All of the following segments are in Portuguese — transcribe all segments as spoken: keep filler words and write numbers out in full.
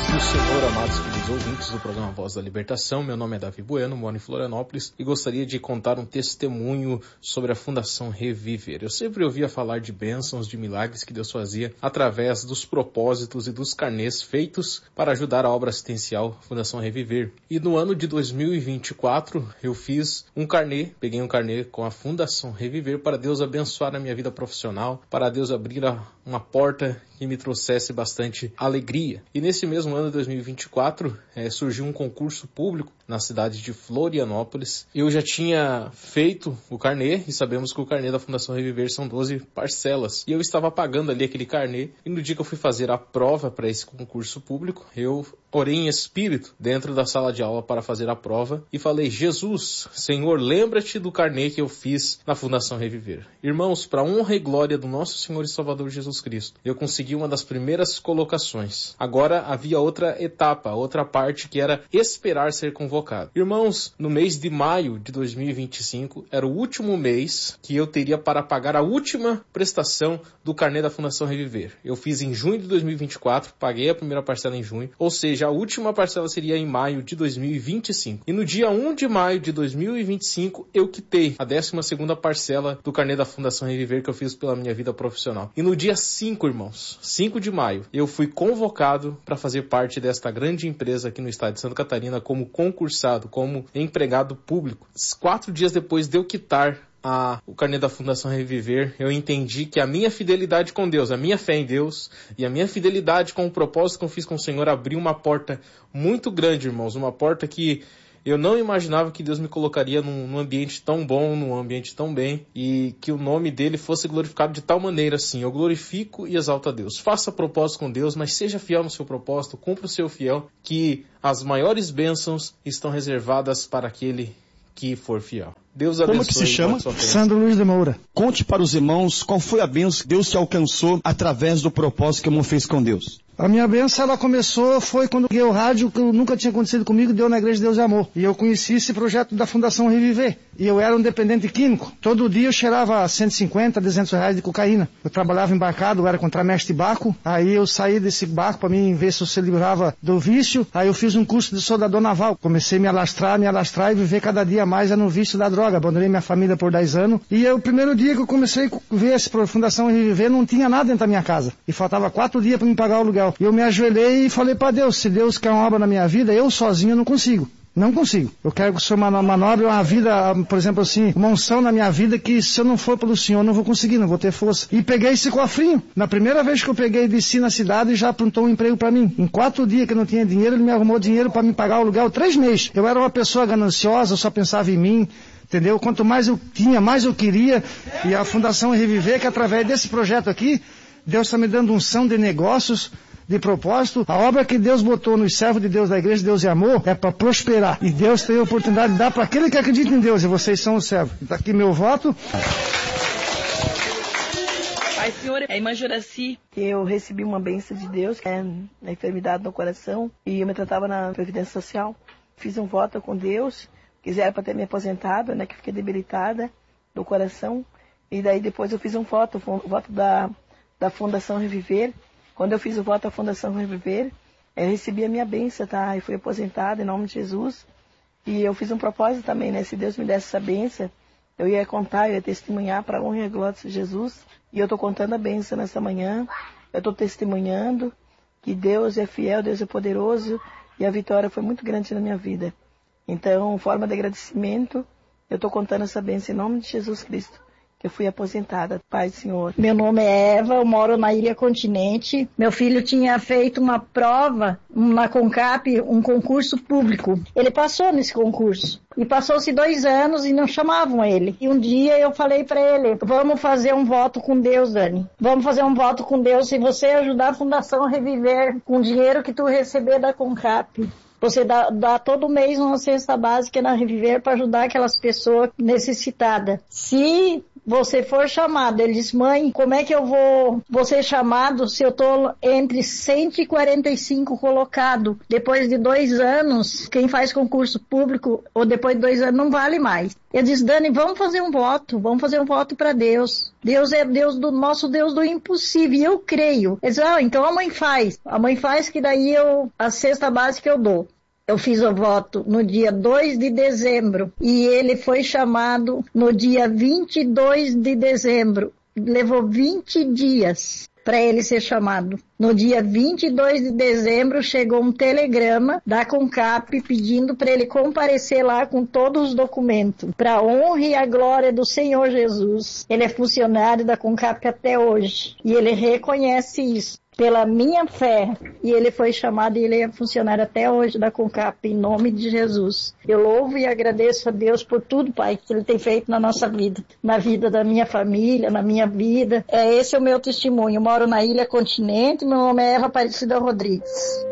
do Senhor, amados queridos ouvintes do programa Voz da Libertação. Meu nome é Davi Bueno, moro em Florianópolis e gostaria de contar um testemunho sobre a Fundação Reviver. Eu sempre ouvia falar de bênçãos, de milagres que Deus fazia através dos propósitos e dos carnês feitos para ajudar a obra assistencial Fundação Reviver. E no ano de dois mil e vinte e quatro eu fiz um carnê, peguei um carnê com a Fundação Reviver para Deus abençoar a minha vida profissional, para Deus abrir uma porta que me trouxesse bastante alegria. E nesse mesmo ano de dois mil e vinte e quatro, é, surgiu um concurso público na cidade de Florianópolis. Eu já tinha feito o carnê, e sabemos que o carnê da Fundação Reviver são doze parcelas. E eu estava pagando ali aquele carnê, e no dia que eu fui fazer a prova para esse concurso público, eu orei em espírito dentro da sala de aula para fazer a prova, e falei: Jesus, Senhor, lembra-te do carnê que eu fiz na Fundação Reviver. Irmãos, para a honra e glória do nosso Senhor e Salvador Jesus Cristo, eu consegui uma das primeiras colocações. Agora havia outra etapa, outra parte, que era esperar ser convocado. Irmãos, no mês de maio de dois mil e vinte e cinco, era o último mês que eu teria para pagar a última prestação do carnê da Fundação Reviver. Eu fiz em junho de dois mil e vinte e quatro, paguei a primeira parcela em junho, ou seja, a última parcela seria em maio de dois mil e vinte e cinco. E no dia primeiro de maio de dois mil e vinte e cinco, eu quitei a décima segunda parcela do carnê da Fundação Reviver que eu fiz pela minha vida profissional. E no dia cinco, irmãos, cinco de maio, eu fui convocado para fazer parte desta grande empresa aqui no estado de Santa Catarina como concursado, como empregado público. Quatro dias depois de eu quitar a, o carnê da Fundação Reviver, eu entendi que a minha fidelidade com Deus, a minha fé em Deus e a minha fidelidade com o propósito que eu fiz com o Senhor abriu uma porta muito grande, irmãos, uma porta que eu não imaginava que Deus me colocaria num, num ambiente tão bom, num ambiente tão bem, e que o nome dele fosse glorificado de tal maneira assim. Eu glorifico e exalto a Deus. Faça propósito com Deus, mas seja fiel no seu propósito, cumpra o seu fiel, que as maiores bênçãos estão reservadas para aquele que for fiel. Deus abençoe. Como que se chama? Sandro Luiz de Moura. Conte para os irmãos qual foi a bênção que Deus te alcançou através do propósito que o irmão fez com Deus. A minha bênção, ela começou, foi quando eu liguei o rádio, que nunca tinha acontecido comigo, deu na Igreja de Deus e Amor. E eu conheci esse projeto da Fundação Reviver. E eu era um dependente químico. Todo dia eu cheirava cento e cinquenta, duzentos reais de cocaína. Eu trabalhava embarcado, eu era contramestre de barco. Aí eu saí desse barco para mim ver se eu se livrava do vício. Aí eu fiz um curso de soldador naval. Comecei a me alastrar, me alastrar e viver cada dia mais no vício da droga. Abandonei minha família por dez anos. E eu, o primeiro dia que eu comecei a ver essa Fundação Reviver, não tinha nada dentro da minha casa. E faltava quatro dias para me pagar o aluguel. E eu me ajoelhei e falei para Deus: se Deus quer uma obra na minha vida, eu sozinho não consigo. Não consigo. Eu quero que o Senhor manobre uma vida, por exemplo assim, uma unção na minha vida que se eu não for pelo Senhor, eu não vou conseguir, não vou ter força. E peguei esse cofrinho. Na primeira vez que eu peguei, desci na cidade e já aprontou um emprego para mim. Em quatro dias que eu não tinha dinheiro, ele me arrumou dinheiro para me pagar o aluguel, três meses. Eu era uma pessoa gananciosa, eu só pensava em mim. Entendeu? Quanto mais eu tinha, mais eu queria. E a Fundação Reviver, que através desse projeto aqui, Deus está me dando unção de negócios, de propósito. A obra que Deus botou nos servos de Deus da Igreja de Deus e Amor é para prosperar. E Deus tem a oportunidade de dar para aquele que acredita em Deus. E vocês são os servos. Está aqui meu voto. Pai, Senhor, é irmã Juraci, que eu recebi uma bênção de Deus, que é na enfermidade no coração, e eu me tratava na Previdência Social. Fiz um voto com Deus, quiseram para ter me aposentado, né, que fiquei debilitada do coração. E daí depois eu fiz um voto, um voto da, da Fundação Reviver. Quando eu fiz o voto à Fundação Reviver, eu recebi a minha bênção, tá? Eu fui aposentada em nome de Jesus. E eu fiz um propósito também, né? Se Deus me desse essa bênção, eu ia contar, eu ia testemunhar para a honra e a glória de Jesus. E eu estou contando a bênção nessa manhã. Eu estou testemunhando que Deus é fiel, Deus é poderoso. E a vitória foi muito grande na minha vida. Então, forma de agradecimento, eu estou contando essa bênção em nome de Jesus Cristo. Eu fui aposentada, Pai Senhor. Meu nome é Eva, eu moro na Ilha Continente. Meu filho tinha feito uma prova na CONCAP, um concurso público. Ele passou nesse concurso. E passou-se dois anos e não chamavam ele. E um dia eu falei para ele: vamos fazer um voto com Deus, Dani. Vamos fazer um voto com Deus se você ajudar a Fundação Reviver com o dinheiro que tu receber da CONCAP. Você dá, dá todo mês uma cesta básica na Reviver para ajudar aquelas pessoas necessitadas. Se você for chamado. Ele disse, mãe, como é que eu vou, vou ser chamado se eu tô entre cento e quarenta e cinco colocado? Depois de dois anos, quem faz concurso público, ou depois de dois anos, não vale mais. Eu disse, Dani, vamos fazer um voto, vamos fazer um voto para Deus. Deus é Deus do nosso Deus do impossível, e eu creio. Ele disse, ah, então a mãe faz. A mãe faz que daí eu, a cesta básica eu dou. Eu fiz o voto no dia dois de dezembro e ele foi chamado no dia vinte e dois de dezembro. Levou vinte dias para ele ser chamado. No dia vinte e dois de dezembro chegou um telegrama da CONCAP pedindo para ele comparecer lá com todos os documentos, para a honra e a glória do Senhor Jesus. Ele é funcionário da CONCAP até hoje e ele reconhece isso. Pela minha fé, e ele foi chamado e ele é funcionário até hoje da CONCAP, em nome de Jesus. Eu louvo e agradeço a Deus por tudo, Pai, que Ele tem feito na nossa vida, na vida da minha família, na minha vida. É, esse é o meu testemunho. Eu moro na Ilha Continente, meu nome é Eva Aparecida Rodrigues.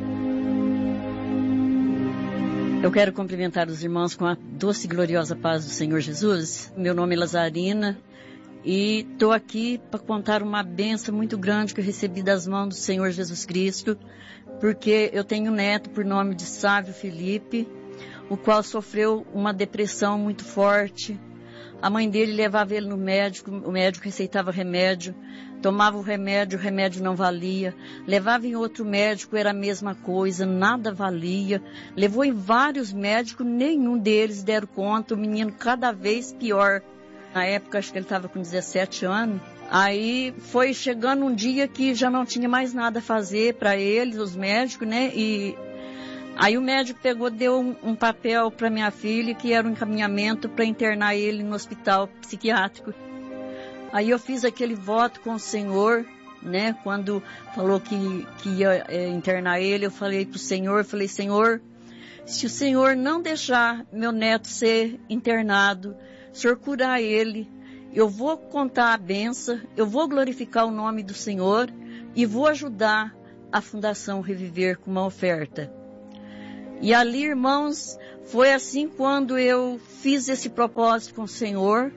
Eu quero cumprimentar os irmãos com a doce e gloriosa paz do Senhor Jesus. Meu nome é Lazarina. E estou aqui para contar uma bênção muito grande que eu recebi das mãos do Senhor Jesus Cristo, porque eu tenho um neto por nome de Sávio Felipe, o qual sofreu uma depressão muito forte. A mãe dele levava ele no médico, o médico receitava remédio, tomava o remédio, o remédio não valia, levava em outro médico, era a mesma coisa, nada valia, levou em vários médicos, nenhum deles deram conta, o menino cada vez pior. Na época, acho que ele estava com dezessete anos. Aí foi chegando um dia que já não tinha mais nada a fazer para eles, os médicos, né? E aí o médico pegou, deu um, um papel para minha filha, que era um encaminhamento para internar ele no hospital psiquiátrico. Aí eu fiz aquele voto com o Senhor, né? Quando falou que, que ia é, internar ele, eu falei para o Senhor, falei, Senhor, se o Senhor não deixar meu neto ser internado, o Senhor curar ele, eu vou contar a benção, eu vou glorificar o nome do Senhor e vou ajudar a Fundação Reviver com uma oferta. E ali, irmãos, foi assim quando eu fiz esse propósito com o Senhor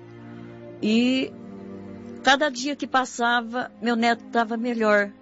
e cada dia que passava, meu neto estava melhor.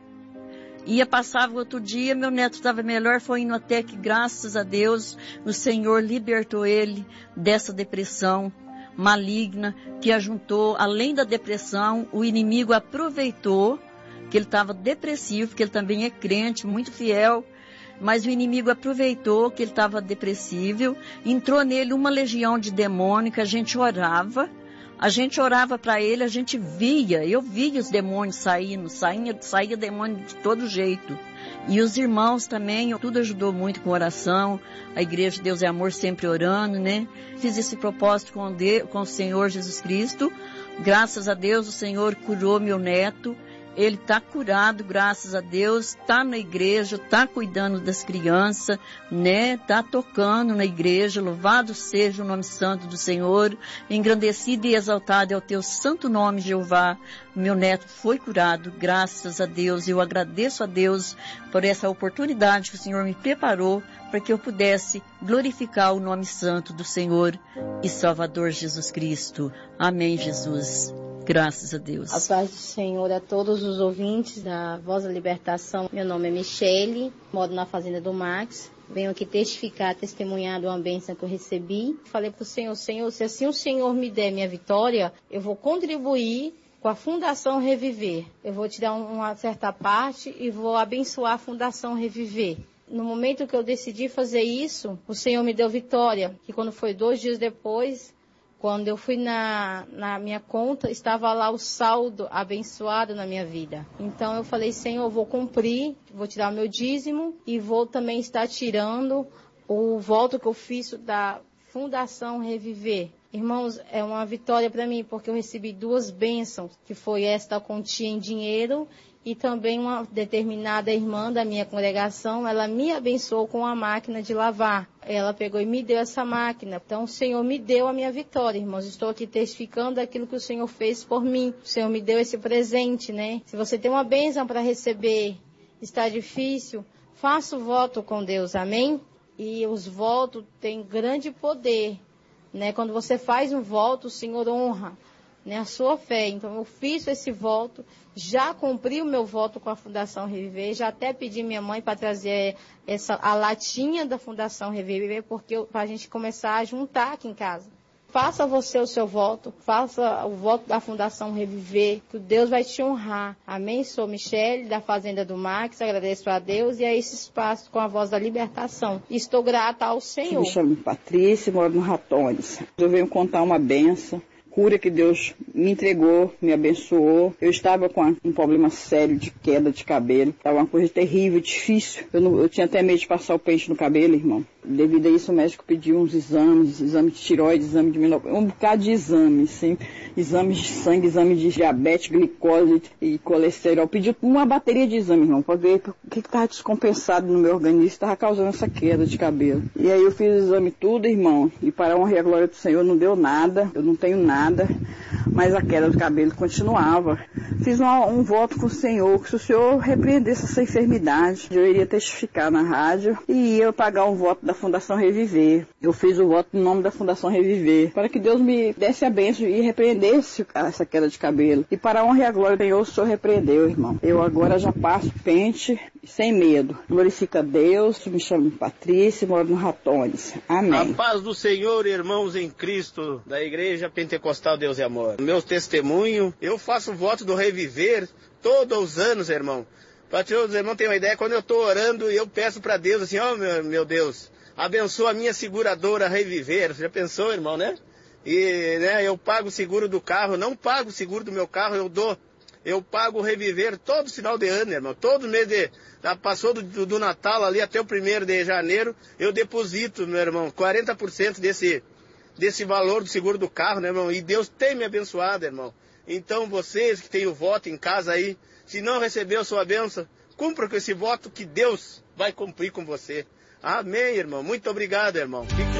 Ia, passava outro dia, meu neto estava melhor, foi indo até que, graças a Deus, o Senhor libertou ele dessa depressão maligna que ajuntou, além da depressão, o inimigo aproveitou que ele estava depressivo, porque ele também é crente, muito fiel, mas o inimigo aproveitou que ele estava depressivo, entrou nele uma legião de demônio, que a gente orava, a gente orava para ele, a gente via, eu via os demônios saindo, saía, saía demônio de todo jeito. E os irmãos também, tudo ajudou muito com oração, a Igreja de Deus é Amor sempre orando, né? Fiz esse propósito com, Deus, com o Senhor Jesus Cristo, graças a Deus o Senhor curou meu neto, ele está curado, graças a Deus, está na igreja, está cuidando das crianças, né? Está tocando na igreja, louvado seja o nome santo do Senhor, engrandecido e exaltado é o teu santo nome, Jeová. Meu neto foi curado, graças a Deus, eu agradeço a Deus por essa oportunidade que o Senhor me preparou para que eu pudesse glorificar o nome santo do Senhor e Salvador Jesus Cristo. Amém, Jesus. Graças a Deus. A paz do Senhor a todos os ouvintes da Voz da Libertação. Meu nome é Michele, moro na fazenda do Max. Venho aqui testificar, testemunhar de uma bênção que eu recebi. Falei para o Senhor, Senhor, se assim o Senhor me der minha vitória, eu vou contribuir com a Fundação Reviver. Eu vou tirar uma certa parte e vou abençoar a Fundação Reviver. No momento que eu decidi fazer isso, o Senhor me deu vitória. Que quando foi dois dias depois, quando eu fui na, na minha conta, estava lá o saldo abençoado na minha vida. Então eu falei, Senhor, eu vou cumprir, vou tirar o meu dízimo e vou também estar tirando o voto que eu fiz da Fundação Reviver. Irmãos, é uma vitória para mim, porque eu recebi duas bênçãos, que foi esta quantia em dinheiro e também uma determinada irmã da minha congregação, ela me abençoou com a máquina de lavar. Ela pegou e me deu essa máquina. Então o Senhor me deu a minha vitória, irmãos. Estou aqui testificando aquilo que o Senhor fez por mim. O Senhor me deu esse presente, né? Se você tem uma bênção para receber, está difícil, faça o voto com Deus, amém? E os votos têm grande poder, né? Quando você faz um voto, o Senhor honra, né, a sua fé. Então eu fiz esse voto, já cumpri o meu voto com a Fundação Reviver, já até pedi minha mãe para trazer essa, a latinha da Fundação Reviver, porque para a gente começar a juntar aqui em casa. Faça você o seu voto, faça o voto da Fundação Reviver, que Deus vai te honrar. Amém? Sou Michele, da Fazenda do Max, agradeço a Deus e a esse espaço com a Voz da Libertação. Estou grata ao Senhor. Me chamo Patrícia, moro no Ratones. Eu venho contar uma benção. Cura que Deus me entregou, me abençoou. Eu estava com um problema sério de queda de cabelo. Estava uma coisa terrível, difícil. Eu, não, eu tinha até medo de passar o pente no cabelo, irmão. Devido a isso, o médico pediu uns exames, exame de tireoide, exame de menopausa, um bocado de exames, sim. Exames de sangue, exame de diabetes, glicose e colesterol. Pediu uma bateria de exames, irmão, para ver o que estava descompensado no meu organismo, estava causando essa queda de cabelo. E aí eu fiz o exame tudo, irmão, e para a honra e a glória do Senhor não deu nada, eu não tenho nada, mas a queda do cabelo continuava. Fiz um, um voto com o Senhor, que se o Senhor repreendesse essa enfermidade, eu iria testificar na rádio e ia pagar um voto da Fundação Reviver. Eu fiz o voto em nome da Fundação Reviver, para que Deus me desse a bênção e repreendesse essa queda de cabelo. E para a honra e a glória do Senhor, o Senhor repreendeu, irmão. Eu agora já passo pente sem medo. Glorifica a Deus, me chamo Patrícia, moro no Ratones. Amém. A paz do Senhor, irmãos em Cristo, da Igreja Pentecostal Deus e Amor. Meu testemunho, eu faço voto do Reviver todos os anos, irmão. Para os irmãos terem uma ideia, quando eu estou orando, eu peço para Deus assim, ó, oh, meu, meu Deus, abençoa a minha seguradora Reviver. Você já pensou, irmão, né? E né, eu pago o seguro do carro, não pago o seguro do meu carro, eu dou. Eu pago o Reviver todo final de ano, irmão. Todo mês de... Passou do, do, do Natal ali até o primeiro de janeiro, eu deposito, meu irmão, quarenta por cento desse, desse valor do seguro do carro, né, irmão? E Deus tem me abençoado, irmão. Então vocês que têm o voto em casa aí, se não recebeu sua bênção, cumpra com esse voto que Deus vai cumprir com você. Amém, irmão. Muito obrigado, irmão. Fique